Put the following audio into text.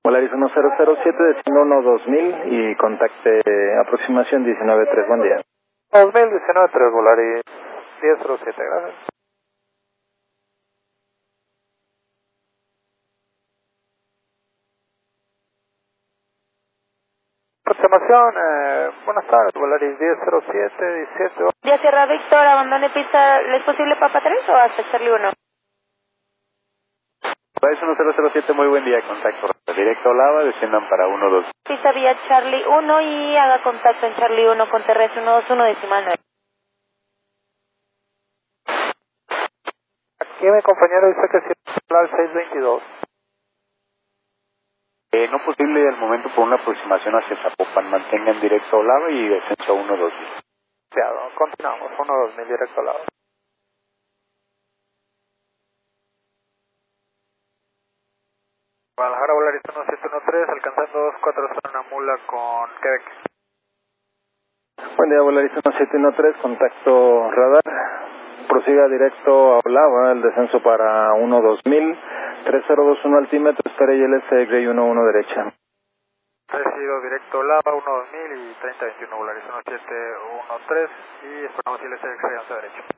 Volaris 1007, destino 12000 y contacte aproximación 193, buen día. 2019-3, Volaris 1007, gracias. Aproximación, buenas tardes, Volaris 1007, 17. De Sierra Víctor, abandone pista, ¿es posible Papa 3 o hasta Charlie 1? Volaris 1007, muy buen día, contacto directo Lava, desciendan para 12. Pista vía Charlie 1 y haga contacto en Charlie 1 con terrestre 121 decimal 9. Aquí mi compañero dice que sí, al 622. No posible al momento por una aproximación hacia Zapopan, mantengan directo Lava y descenso 12. Continuamos, 12000 directo Lava. Guadalajara, Volaris 1713, alcanzando 240 Namula con Quebec. Buen día, Volaris 1713, contacto radar. Prosiga directo a Olava, el descenso para 12000, 3021 altímetro, espera ILS Grey 11 derecha. Recibido directo Lava, 12000 y 3021, Volaris 1713 y esperamos ILS Grey 11 derecha.